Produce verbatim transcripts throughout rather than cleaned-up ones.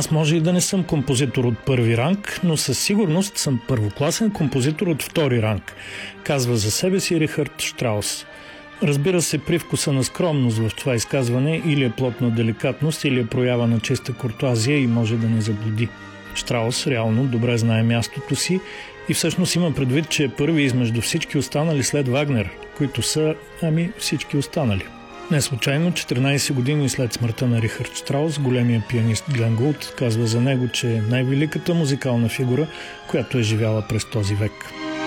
Аз може и да не съм композитор от първи ранг, но със сигурност съм първокласен композитор от втори ранг, казва за себе си Рихард Штраус. Разбира се, привкуса на скромност в това изказване или е плод на деликатност, или е проява на чиста куртоазия и може да не заблуди. Штраус реално добре знае мястото си и всъщност има предвид, че е първи измежду всички останали след Вагнер, които са, ами, всички останали. Не случайно, четиринайсет години след смъртта на Рихард Штраус, големия пианист Глен Гулд казва за него, че е най-великата музикална фигура, която е живяла през този век.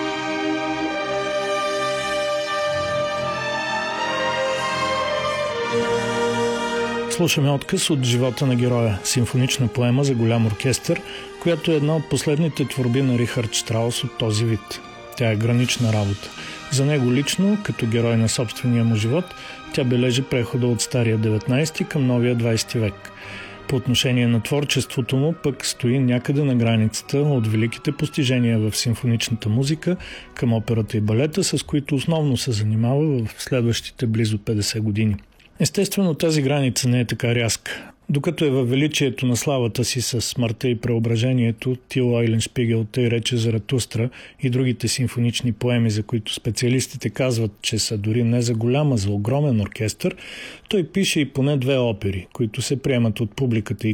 Слушаме откъс от живота на героя, симфонична поема за голям оркестър, която е една от последните творби на Рихард Штраус от този вид. Тя е гранична работа. За него лично, като герой на собствения му живот, тя бележи прехода от стария деветнайсети към новия двайсети век. По отношение на творчеството му пък стои някъде на границата от великите постижения в симфоничната музика към операта и балета, с които основно се занимава в следващите близо петдесет години. Естествено, тази граница не е така рязка. Докато е във величието на славата си с смъртта и преображението, Тил Ойленшпигел тъй рече Заратустра и другите симфонични поеми, за които специалистите казват, че са дори не за голям, а за огромен оркестър, той пише и поне две опери, които се приемат от публиката и